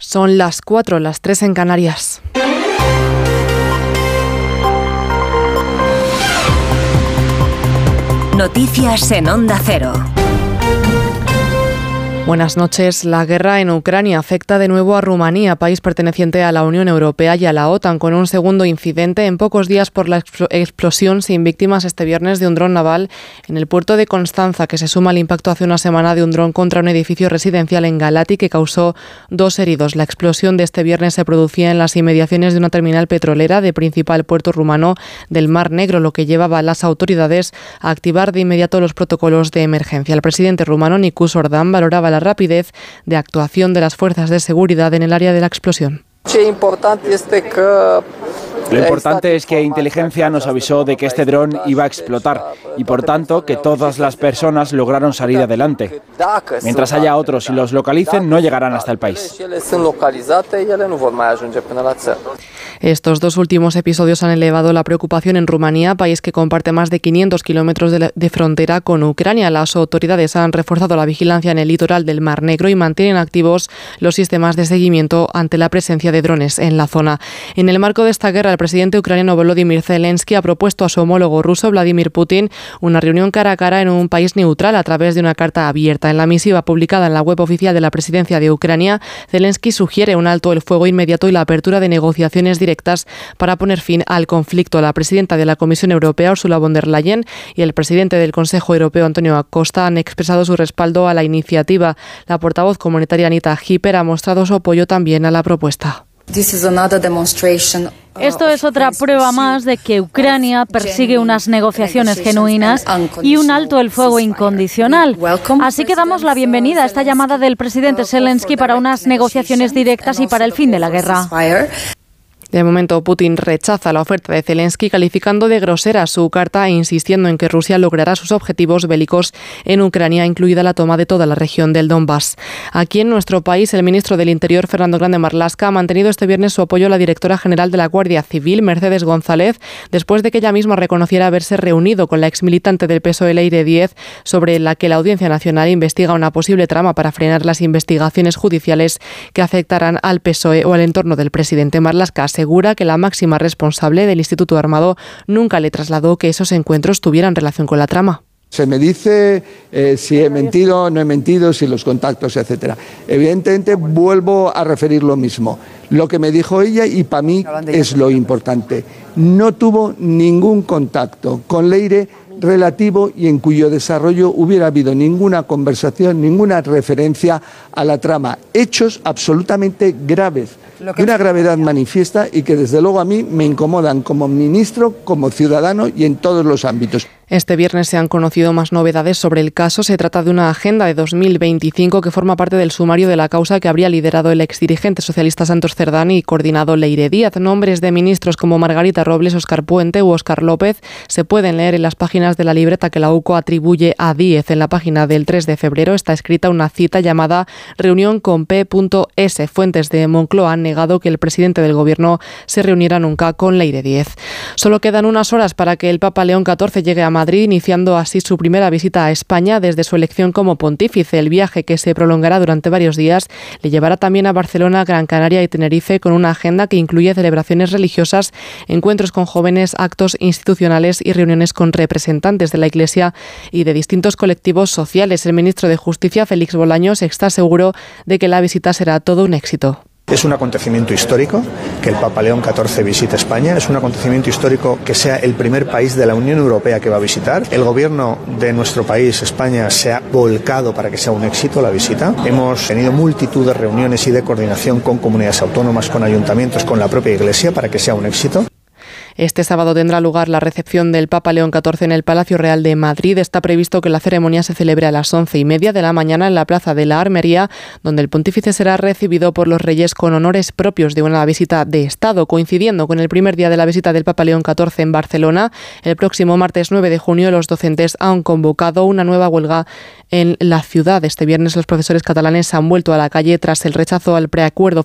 Son las 4, las 3 en Canarias. Noticias en Onda Cero. Buenas noches. La guerra en Ucrania afecta de nuevo a Rumanía, país perteneciente a la Unión Europea y a la OTAN, con un segundo incidente en pocos días por la explosión sin víctimas este viernes de un dron naval en el puerto de Constanza, que se suma al impacto hace una semana de un dron contra un edificio residencial en Galati que causó 2 heridos. La explosión de este viernes se producía en las inmediaciones de una terminal petrolera de principal puerto rumano del Mar Negro, lo que llevaba a las autoridades a activar de inmediato los protocolos de emergencia. El presidente rumano, Nicu Sordan, valoraba la rapidez de actuación de las fuerzas de seguridad en el área de la explosión. Lo importante es que inteligencia nos avisó de que este dron iba a explotar y, por tanto, que todas las personas lograron salir adelante. Mientras haya otros y los localicen, no llegarán hasta el país. Estos 2 últimos episodios han elevado la preocupación en Rumanía, país que comparte más de 500 kilómetros de frontera con Ucrania. Las autoridades han reforzado la vigilancia en el litoral del Mar Negro y mantienen activos los sistemas de seguimiento ante la presencia de drones en la zona. En el marco de esta guerra, el presidente ucraniano Volodymyr Zelensky ha propuesto a su homólogo ruso Vladimir Putin una reunión cara a cara en un país neutral a través de una carta abierta. En la misiva publicada en la web oficial de la presidencia de Ucrania, Zelensky sugiere un alto el fuego inmediato y la apertura de negociaciones directas para poner fin al conflicto. La presidenta de la Comisión Europea, Ursula von der Leyen, y el presidente del Consejo Europeo, Antonio Costa, han expresado su respaldo a la iniciativa. La portavoz comunitaria Anita Hipper ha mostrado su apoyo también a la propuesta. Esto es otra prueba más de que Ucrania persigue unas negociaciones genuinas y un alto el fuego incondicional. Así que damos la bienvenida a esta llamada del presidente Zelensky para unas negociaciones directas y para el fin de la guerra. De momento, Putin rechaza la oferta de Zelensky, calificando de grosera su carta e insistiendo en que Rusia logrará sus objetivos bélicos en Ucrania, incluida la toma de toda la región del Donbass. Aquí en nuestro país, el ministro del Interior, Fernando Grande Marlaska, ha mantenido este viernes su apoyo a la directora general de la Guardia Civil, Mercedes González, después de que ella misma reconociera haberse reunido con la exmilitante del PSOE, Leire Díez, sobre la que la Audiencia Nacional investiga una posible trama para frenar las investigaciones judiciales que afectarán al PSOE o al entorno del presidente. Marlaska asegura que la máxima responsable del Instituto Armado nunca le trasladó que esos encuentros tuvieran relación con la trama. Se me dice si he mentido, no he mentido, si los contactos, etcétera. Evidentemente vuelvo a referir lo mismo. Lo que me dijo ella, y para mí es lo importante, no tuvo ningún contacto con Leire relativo y en cuyo desarrollo hubiera habido ninguna conversación, ninguna referencia a la trama. Hechos absolutamente graves, de una gravedad manifiesta y que desde luego a mí me incomodan como ministro, como ciudadano y en todos los ámbitos. Este viernes se han conocido más novedades sobre el caso. Se trata de una agenda de 2025 que forma parte del sumario de la causa que habría liderado el exdirigente socialista Santos Cerdán y coordinado Leire Díaz. Nombres de ministros como Margarita Robles, Óscar Puente u Óscar López se pueden leer en las páginas de la libreta que la UCO atribuye a Díez. En la página del 3 de febrero está escrita una cita llamada Reunión con P.S. Fuentes de Moncloa han negado que el presidente del gobierno se reuniera nunca con Leire Díez. Solo quedan unas horas para que el Papa León XIV llegue a Madrid, iniciando así su primera visita a España desde su elección como pontífice. El viaje, que se prolongará durante varios días, le llevará también a Barcelona, Gran Canaria y Tenerife, con una agenda que incluye celebraciones religiosas, encuentros con jóvenes, actos institucionales y reuniones con representantes de la Iglesia y de distintos colectivos sociales. El ministro de Justicia, Félix Bolaños, está seguro de que la visita será todo un éxito. Es un acontecimiento histórico que el Papa León XIV visite España. Es un acontecimiento histórico que sea el primer país de la Unión Europea que va a visitar. El gobierno de nuestro país, España, se ha volcado para que sea un éxito la visita. Hemos tenido multitud de reuniones y de coordinación con comunidades autónomas, con ayuntamientos, con la propia Iglesia para que sea un éxito. Este sábado tendrá lugar la recepción del Papa León XIV en el Palacio Real de Madrid. Está previsto que la ceremonia se celebre a las 11:30 de la mañana en la Plaza de la Armería, donde el pontífice será recibido por los reyes con honores propios de una visita de Estado. Coincidiendo con el primer día de la visita del Papa León XIV en Barcelona, el próximo martes 9 de junio los docentes han convocado una nueva huelga en la ciudad. Este viernes los profesores catalanes han vuelto a la calle tras el rechazo al preacuerdo